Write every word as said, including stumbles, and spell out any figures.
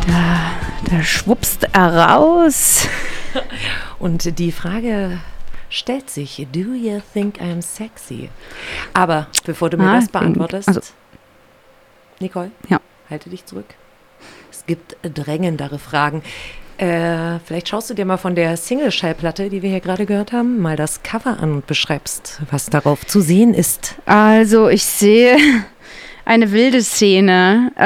Da, da schwuppst er raus. Und die Frage stellt sich, do you think I'm sexy? Aber bevor du mir Ah, das beantwortest, also, Nicole, ja. halte dich zurück. Es gibt drängendere Fragen. Äh, vielleicht schaust du dir mal von der Single-Schallplatte, die wir hier gerade gehört haben, mal das Cover an und beschreibst, was darauf zu sehen ist. Also ich sehe eine wilde Szene.